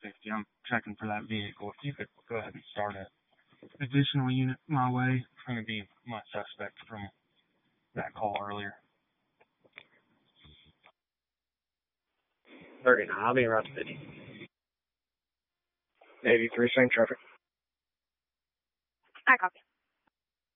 50. I'm checking for that vehicle. If you could go ahead and start an additional unit my way, it's going to be my suspect from that call earlier. 39, I'll be around 50. 83, same traffic. I copy.